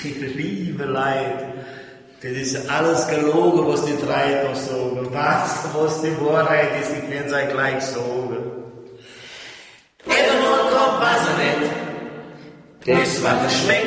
Liebe Leid, das ist alles gelogen, was die drei da sagen. Was die Wahrheit ist, ich werde es euch gleich sagen. Evermore kommt Wasser nicht, das war verschmeckt.